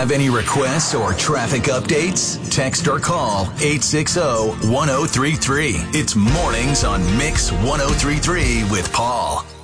Have any requests or traffic updates? Text or call 860-1033. It's Mornings on Mix 1033 with Paul.